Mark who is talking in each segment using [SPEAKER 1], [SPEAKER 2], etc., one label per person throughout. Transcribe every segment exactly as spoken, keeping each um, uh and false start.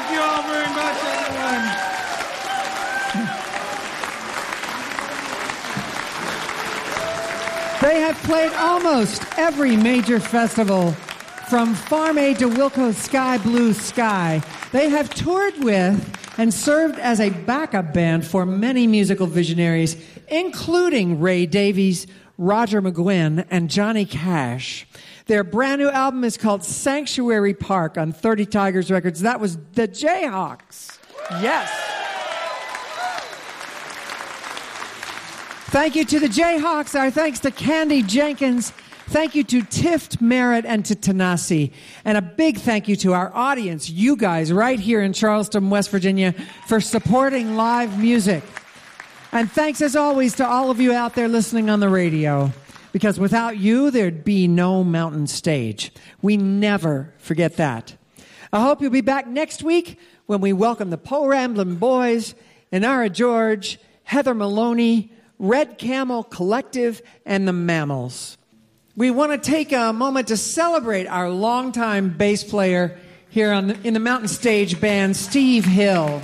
[SPEAKER 1] Thank you all very much, everyone.
[SPEAKER 2] They have played almost every major festival, from Farm Aid to Wilco's Sky Blue Sky. They have toured with and served as a backup band for many musical visionaries, including Ray Davies, Roger McGuinn, and Johnny Cash. Their brand new album is called Sanctuary Park on thirty Tigers Records. That was the Jayhawks. Yes. Thank you to the Jayhawks. Our thanks to Candy Jenkins. Thank you to Tift Merritt and to Tanasi. And a big thank you to our audience, you guys right here in Charleston, West Virginia, for supporting live music. And thanks as always to all of you out there listening on the radio, because without you, there'd be no Mountain Stage. We never forget that. I hope you'll be back next week when we welcome the Po Ramblin' Boys, Inara George, Heather Maloney, Red Camel Collective, and the Mammals. We want to take a moment to celebrate our longtime bass player here on the, in the Mountain Stage band, Steve Hill.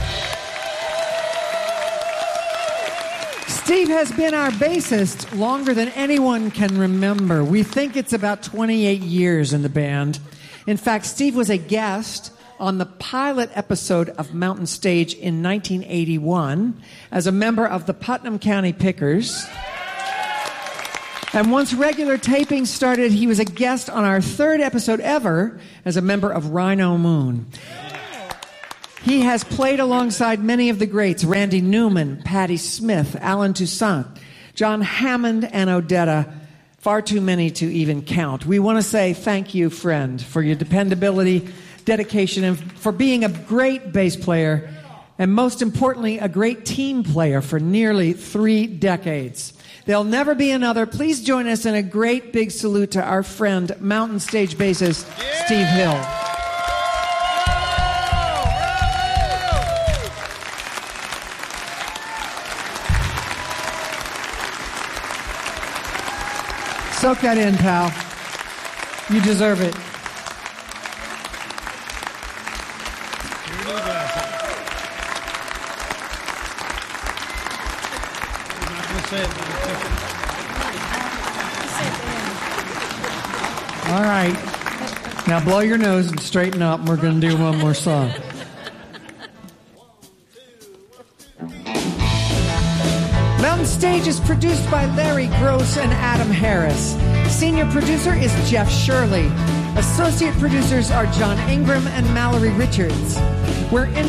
[SPEAKER 2] Steve has been our bassist longer than anyone can remember. We think it's about twenty-eight years in the band. In fact, Steve was a guest on the pilot episode of Mountain Stage in nineteen eighty-one as a member of the Putnam County Pickers. And once regular taping started, he was a guest on our third episode ever as a member of Rhino Moon. He has played alongside many of the greats, Randy Newman, Patti Smith, Alan Toussaint, John Hammond, and Odetta. Far too many to even count. We want to say thank you, friend, for your dependability, dedication, and for being a great bass player, and most importantly, a great team player for nearly three decades. There'll never be another. Please join us in a great big salute to our friend, Mountain Stage bassist, yeah! Steve Hill. Soak that in, pal. You deserve it. All right. Now blow your nose and straighten up, and we're going to do one more song. Mountain Stage is produced by Larry Gross and Adam Harris. Senior producer is Jeff Shirley. Associate producers are John Ingram and Mallory Richards. We're in